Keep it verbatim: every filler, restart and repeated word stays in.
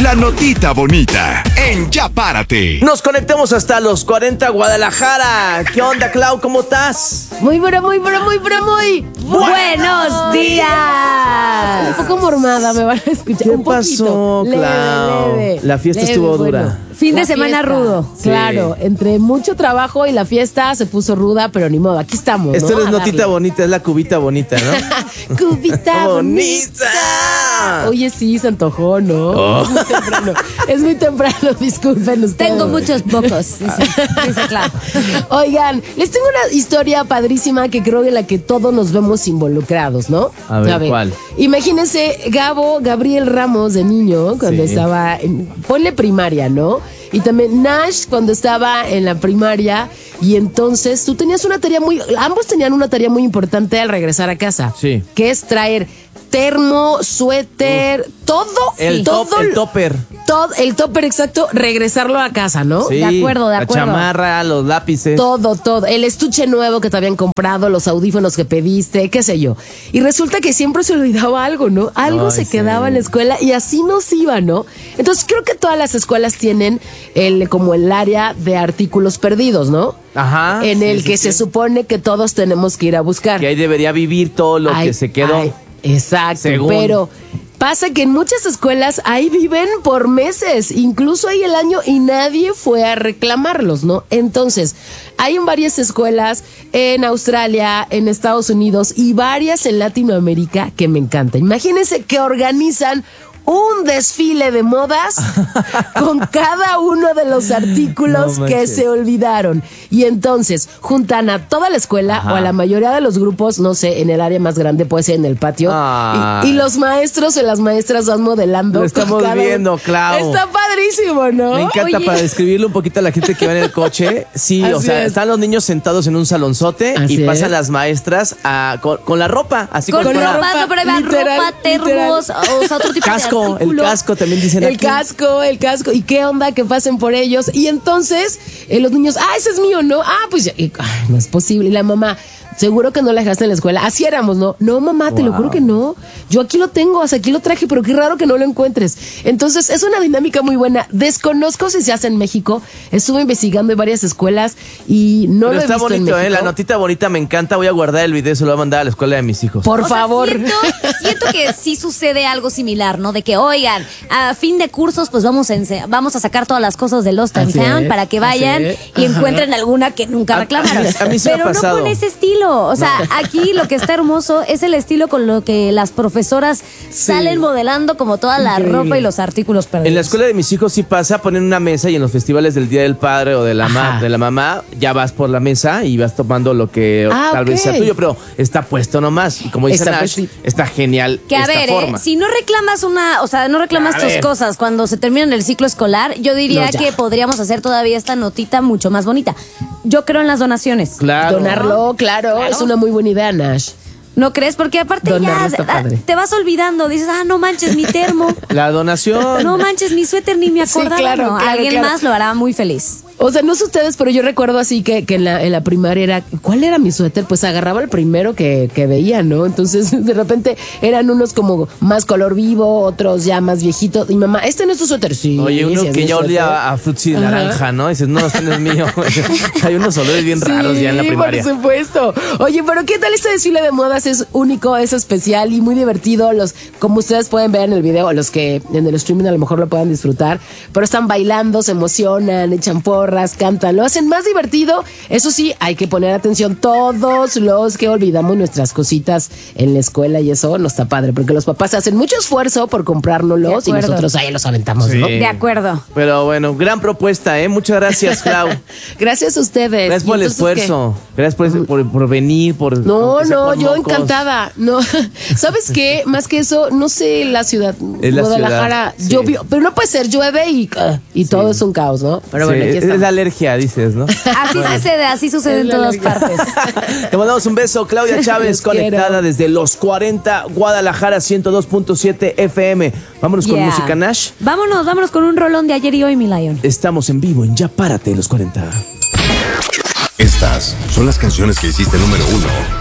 La notita bonita en Ya Párate. Nos conectamos hasta los cuarenta Guadalajara. ¿Qué onda, Clau? ¿Cómo estás? Muy, pero muy, pero muy, pero muy buenos días. Un poco mormada, me van a escuchar. ¿Qué un pasó, poquito. Clau? Leve, leve, La fiesta leve, estuvo bueno. dura. Fin de La semana fiesta, rudo. Claro, Sí. entre mucho trabajo y la fiesta se puso ruda, pero ni modo, aquí estamos. Esto ¿no? no es A notita darle. bonita, es la cubita bonita, ¿no? Cubita ¡Bonita! bonita. Oye, sí, se antojó, ¿no? Oh. Es muy temprano. Es muy temprano, disculpen ustedes. Tengo muchos pocos, dice, dice Clau. Oigan, les tengo una historia padrísima que creo en la que todos nos vemos involucrados, ¿no? A ver, ¿cuál? Imagínense Gabo, Gabriel Ramos de niño, cuando Sí. estaba en, ponle primaria, ¿no? Y también Nash cuando estaba en la primaria. Y entonces tú tenías una tarea muy, ambos tenían una tarea muy importante al regresar a casa. Sí. Que es traer termo, suéter, todo, El, todo, top, el topper. todo, el topper exacto, regresarlo a casa, ¿no? Sí, De acuerdo, de acuerdo. La chamarra, los lápices. Todo, todo. El estuche nuevo que te habían comprado, los audífonos que pediste, qué sé yo. Y resulta que siempre se olvidaba algo, ¿no? Algo Ay, se sí. quedaba en la escuela y así nos iba, ¿no? Entonces creo que todas las escuelas tienen el como el área de artículos perdidos, ¿no? Ajá. En sí, el sí, que sí. se supone que todos tenemos que ir a buscar. Que ahí debería vivir todo lo Ay, que se quedó. ay, exacto, Según. pero pasa que en muchas escuelas ahí viven por meses, incluso hay el año y nadie fue a reclamarlos, ¿no? Entonces, hay en varias escuelas en Australia, en Estados Unidos y varias en Latinoamérica que me encanta. Imagínense que organizan un desfile de modas con cada uno de los artículos No que manches. se olvidaron. Y entonces juntan a toda la escuela Ajá. o a la mayoría de los grupos, no sé, en el área más grande, puede ser en el patio. Ay. Y, y los maestros o las maestras van modelando. Lo con estamos cada uno. viendo, Clau. Está padrísimo, ¿no? Me encanta. Oye, Para describirle un poquito a la gente que va en el coche. Sí, o Así sea, es. están los niños sentados en un salonzote Así y pasan es. las maestras a- con, con la ropa, así Con como la fuera ropa, ropa, pero vean, literal, ropa, termos, o sea, otro tipo casco, de el artículo. casco también dicen El aquí. casco, el casco. ¿Y qué onda que pasen por ellos? Y entonces eh, los niños, ah, ese es mío, ¿no? Ah, pues ya, y, ay, no es posible. Y la mamá, seguro que no la dejaste en la escuela. Así éramos, ¿no? No, mamá, te lo Wow. juro que no. Yo aquí lo tengo, o sea, aquí lo traje, pero qué raro que no lo encuentres. Entonces, es una dinámica muy buena. Desconozco si se hace en México. Estuve investigando en varias escuelas y no Pero lo he está visto bonito, en ¿eh? México. La notita bonita me encanta. Voy a guardar el video, se lo voy a mandar a la escuela de mis hijos. Por O sea, favor. siento, siento que sí sucede algo similar, ¿no? De que, oigan, a fin de cursos, pues vamos a, ense- vamos a sacar todas las cosas de Lost and Así Found es, para que así vayan es. y encuentren alguna que nunca A- reclamaron. a mí sí me ha Pero no pasado. con ese estilo. O sea, aquí lo que está hermoso es el estilo con lo que las profesoras salen modelando como toda la Increíble. ropa y los artículos perdidos. En la escuela de mis hijos sí pasa, ponen una mesa y en los festivales del Día del Padre o de la, ma- Ajá. de la mamá, ya vas por la mesa y vas tomando lo que Ah, tal ok. vez sea tuyo, pero está puesto nomás. Y como dice Está Nash, puesto. está genial Que a esta ver, forma. ¿eh? Si no reclamas una, o sea, no reclamas A tus ver. cosas cuando se termina el ciclo escolar, yo diría No, ya. que podríamos hacer todavía esta notita mucho más bonita. Yo creo en las donaciones. Claro. Donarlo, claro, es una muy buena idea, Nash. ¿No crees? Porque aparte Donarlo ya está ah, padre. te vas olvidando, dices, ah, no manches mi termo, La donación. no manches mi suéter, ni me Sí, acordaba. claro, No, claro, alguien claro. más lo hará muy feliz. O sea, no sé ustedes, pero yo recuerdo así que, que en, la, en la primaria era, ¿cuál era mi suéter? Pues agarraba el primero que, que veía, ¿no? Entonces, de repente eran unos como más color vivo, otros ya más viejitos. Y mamá, ¿este no es tu suéter? Sí. Oye, uno sí, es que mi ya suéter. olía a frutzi de Ajá. naranja, ¿no? Dices, no, este no es mío. Hay unos olores bien raros ya en la Sí, primaria. por supuesto. Oye, pero ¿qué tal este desfile de modas? Es único, es especial y muy divertido. Los, como ustedes pueden ver en el video, los que en el streaming a lo mejor lo puedan disfrutar, pero están bailando, se emocionan, echan porras, cantan, lo hacen más divertido. Eso sí, hay que poner atención todos los que olvidamos nuestras cositas en la escuela y eso no está padre, porque los papás hacen mucho esfuerzo por comprárnoslos De y acuerdo. nosotros ahí los aventamos, Sí. ¿no? De acuerdo. Pero bueno, gran propuesta, ¿eh? Muchas gracias, Clau. Gracias a ustedes. Gracias ¿Y por el entonces qué? esfuerzo. Gracias por, por, por venir, por... No, aunque sea no, con yo mocos. encantada. No, ¿sabes qué? Más que eso, no sé la ciudad, Es la Guadalajara, ciudad, sí. llovió, pero no puede ser, llueve y, uh, y todo es un caos, ¿no? Pero Sí, bueno, aquí es estamos. la alergia, dices, ¿no? Así sucede, así sucede en Es la todas alegría. partes. Te mandamos un beso, Claudia Chávez, Les conectada quiero. desde los cuarenta, Guadalajara, ciento dos punto siete F M. Vámonos con Yeah. música, Nash. Vámonos, vámonos con un rolón de ayer y hoy, mi Lion. Estamos en vivo en Ya Párate, los cuarenta. Estas son las canciones que hiciste número uno